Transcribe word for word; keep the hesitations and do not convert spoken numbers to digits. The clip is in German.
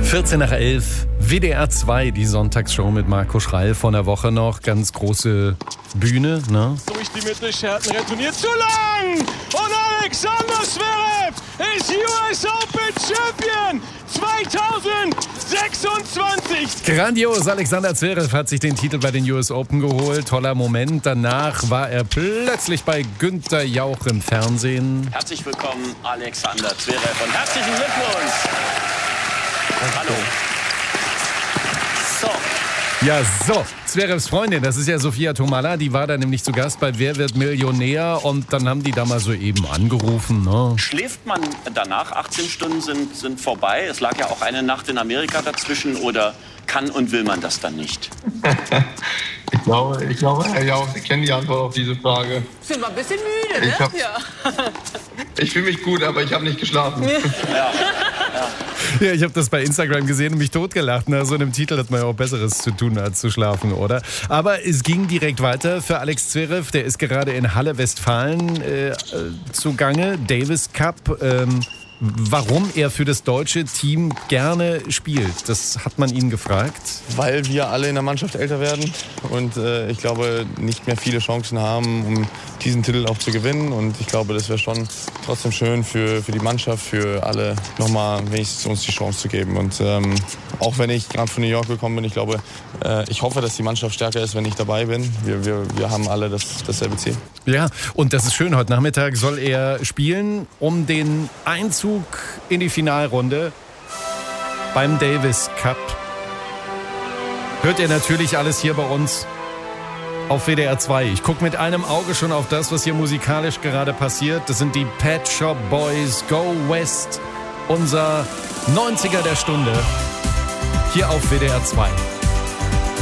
vierzehn nach elf, W D R zwei, die Sonntagsshow mit Marco Schreil von der Woche noch. Ganz große Bühne, ne? Durch die Mitte, Scherten retourniert zu lang. Und Alexander Zverev ist U S Open Champion zweitausendsechsundzwanzig. Grandios, Alexander Zverev hat sich den Titel bei den U S Open geholt. Toller Moment. Danach war er plötzlich bei Günther Jauch im Fernsehen. Herzlich willkommen, Alexander Zverev, und herzlichen Glückwunsch. Hallo. So. Ja, so. Zverevs Freundin, das ist ja Sophia Tomalla, die war da nämlich zu Gast bei Wer wird Millionär, und dann haben die da mal so eben angerufen. Ne? Schläft man danach? achtzehn Stunden sind, sind vorbei. Es lag ja auch eine Nacht in Amerika dazwischen, oder kann und will man das dann nicht? Ich glaube, ich glaube, Herr Jauch, Sie kennen die Antwort auf diese Frage. Sind wir ein bisschen müde, ne? Ich, hab, ja. ich fühle mich gut, aber ich habe nicht geschlafen. Ja. Ja. Ja, ich habe das bei Instagram gesehen und mich totgelacht. Na, so einem Titel hat man ja auch Besseres zu tun, als zu schlafen, oder? Aber es ging direkt weiter für Alex Zverev. Der ist gerade in Halle Westfalen äh, zugange. Davis Cup. Ähm, warum er für das deutsche Team gerne spielt, das hat man ihn gefragt. Weil wir alle in der Mannschaft älter werden und äh, ich glaube, nicht mehr viele Chancen haben, um diesen Titel auch zu gewinnen. Und ich glaube, das wäre schon trotzdem schön für, für die Mannschaft, für alle, nochmal wenigstens uns die Chance zu geben. Und ähm, auch wenn ich gerade von New York gekommen bin, ich glaube, äh, ich hoffe, dass die Mannschaft stärker ist, wenn ich dabei bin. Wir, wir, wir haben alle das, dasselbe Ziel. Ja, und das ist schön. Heute Nachmittag soll er spielen um den Einzug in die Finalrunde beim Davis Cup. Hört ihr natürlich alles hier bei uns auf W D R zwei. Ich gucke mit einem Auge schon auf das, was hier musikalisch gerade passiert. Das sind die Pet Shop Boys, Go West, unser neunziger der Stunde hier auf W D R zwei.